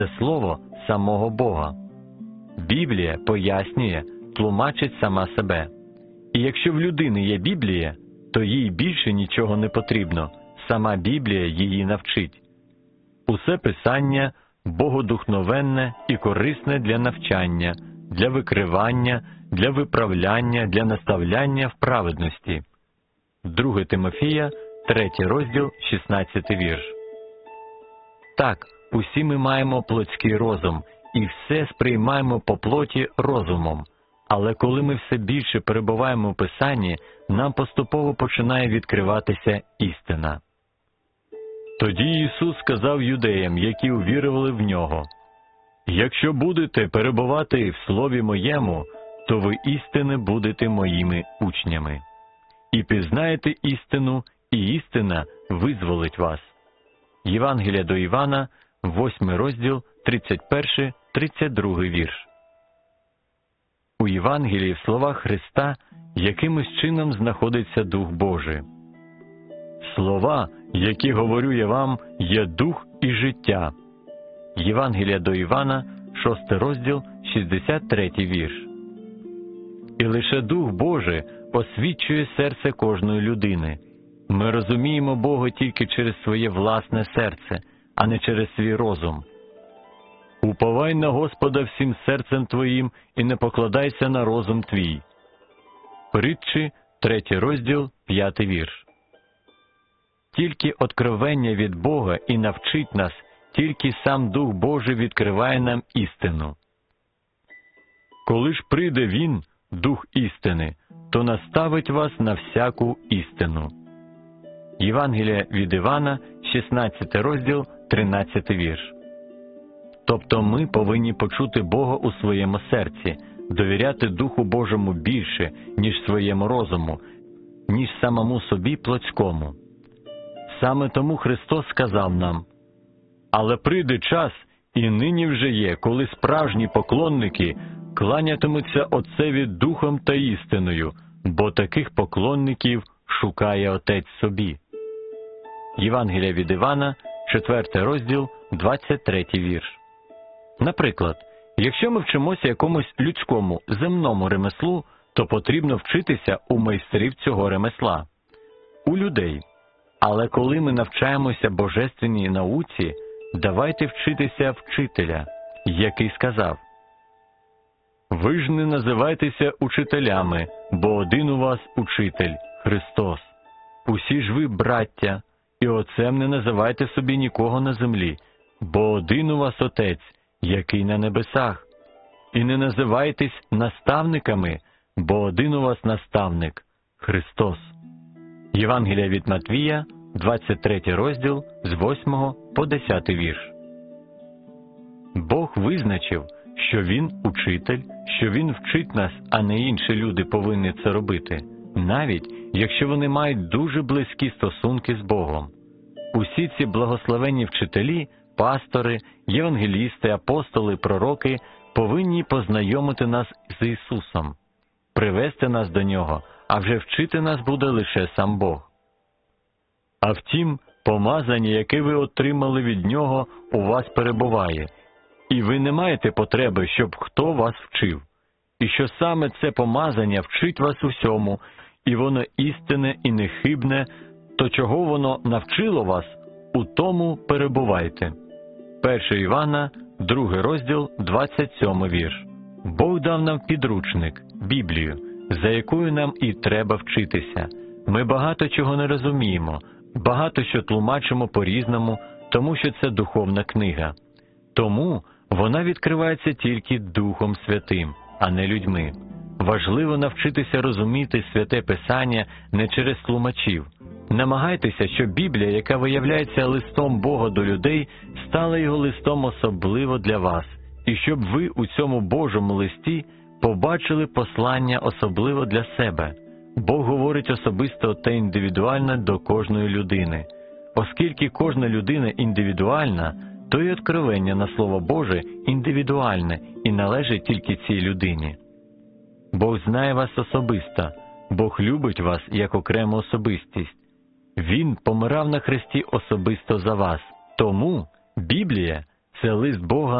це слово самого Бога. Біблія пояснює, тлумачить сама себе. І якщо в людини є Біблія, то їй більше нічого не потрібно, сама Біблія її навчить. Усе Писання богодухновенне і корисне для навчання, для викривання, для виправляння, для наставляння в праведності. 2 Тимофія, 3 розділ, 16 вірш. Так, усі ми маємо плотський розум, і все сприймаємо по плоті розумом. Але коли ми все більше перебуваємо у Писанні, нам поступово починає відкриватися істина. Тоді Ісус сказав юдеям, які увірували в Нього: «Якщо будете перебувати в Слові Моєму, то ви істини будете Моїми учнями. І пізнаєте істину, і істина визволить вас». Євангелія до Івана, 8 розділ, 31-32 вірш. У Євангелії в словах Христа якимось чином знаходиться Дух Божий. «Слова, які говорю я вам, є дух і життя». Євангелія до Івана, 6 розділ, 63 вірш. І лише Дух Божий освічує серце кожної людини. Ми розуміємо Бога тільки через своє власне серце, а не через свій розум. «Уповай на Господа всім серцем твоїм і не покладайся на розум твій». Притчі, 3 розділ, 5 вірш. Тільки откровення від Бога і навчить нас, тільки сам Дух Божий відкриває нам істину. «Коли ж прийде Він, Дух істини, то наставить вас на всяку істину». Євангелія від Івана, 16 розділ, 13 вірш. Тобто ми повинні почути Бога у своєму серці, довіряти Духу Божому більше, ніж своєму розуму, ніж самому собі плотському. Саме тому Христос сказав нам: «Але прийде час, і нині вже є, коли справжні поклонники кланятимуться Отцеві Духом та істиною, бо таких поклонників шукає Отець собі». Євангелія від Івана, 4 розділ, 23 вірш. Наприклад, якщо ми вчимося якомусь людському, земному ремеслу, то потрібно вчитися у майстрів цього ремесла, у людей. Але коли ми навчаємося божественній науці, давайте вчитися вчителя, який сказав: «Ви ж не називайтеся учителями, бо один у вас учитель – Христос. Усі ж ви браття, і отцем не називайте собі нікого на землі, бо один у вас Отець, який на небесах. І не називайтесь наставниками, бо один у вас наставник – Христос». Євангелія від Матвія, 23 розділ, з 8 по 10 вірш. Бог визначив, що Він учитель, що Він вчить нас, а не інші люди повинні це робити, навіть якщо вони мають дуже близькі стосунки з Богом. Усі ці благословенні вчителі, пастори, євангелісти, апостоли, пророки повинні познайомити нас з Ісусом, привести нас до Нього, а вже вчити нас буде лише сам Бог. А втім, помазання, яке ви отримали від Нього, у вас перебуває, і ви не маєте потреби, щоб хто вас вчив. І що саме це помазання вчить вас усьому, і воно істинне і нехибне, то чого воно навчило вас, у тому перебувайте. 1 Івана, 2 розділ, 27 вірш. Бог дав нам підручник, Біблію, за якою нам і треба вчитися. Ми багато чого не розуміємо, багато що тлумачимо по-різному, тому що це духовна книга. Тому вона відкривається тільки Духом Святим, а не людьми. Важливо навчитися розуміти Святе Писання не через тлумачів. Намагайтеся, щоб Біблія, яка виявляється листом Бога до людей, стала його листом особливо для вас, і щоб ви у цьому Божому листі побачили послання особливо для себе. Бог говорить особисто та індивідуально до кожної людини. Оскільки кожна людина індивідуальна, то й откровення на Слово Боже індивідуальне і належить тільки цій людині. Бог знає вас особисто, Бог любить вас як окрему особистість. Він помирав на хресті особисто за вас. Тому Біблія Це лист Бога